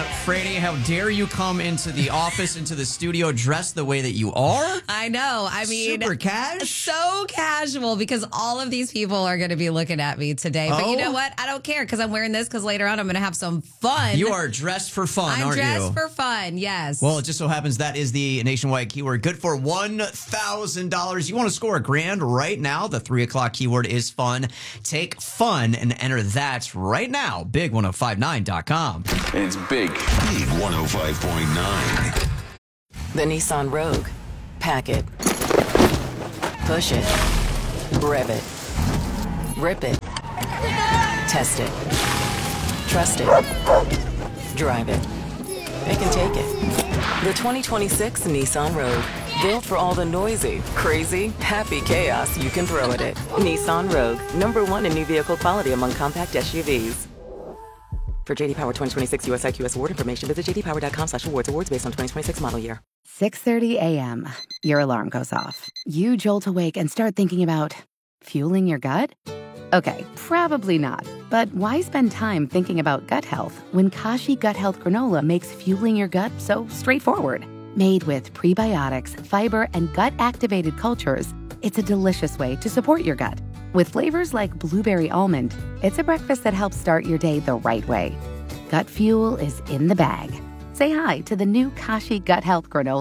Franny, how dare you come into the office, into the studio dressed the way that you are? I know. I mean, super cash. So casual because all of these people are going to be looking at me today. But you know what? I don't care because I'm wearing this because later on I'm going to have some fun. You are dressed for fun, I'm aren't you? I'm dressed for fun, yes. Well, it just so happens that is the nationwide keyword. Good for $1,000. You want to score $1,000 right now? The 3 o'clock keyword is fun. Take fun and enter that right now. Big1059.com. It's big. Big 105.9. The Nissan Rogue. Pack it. Push it. Rev it. Rip it. Test it. Trust it. Drive it. It can take it. The 2026 Nissan Rogue. Built for all the noisy, crazy, happy chaos you can throw at it. Nissan Rogue. #1 in new vehicle quality among compact SUVs. For JD Power 2026 US IQS award information, visit jdpower.com/awards. Awards based on 2026 model year. 6:30 a.m. Your alarm goes off. You jolt awake and start thinking about fueling your gut? Okay, probably not. But why spend time thinking about gut health when Kashi Gut Health Granola makes fueling your gut so straightforward? Made with prebiotics, fiber, and gut-activated cultures, it's a delicious way to support your gut. With flavors like blueberry almond, it's a breakfast that helps start your day the right way. Gut fuel is in the bag. Say hi to the new Kashi Gut Health Granola.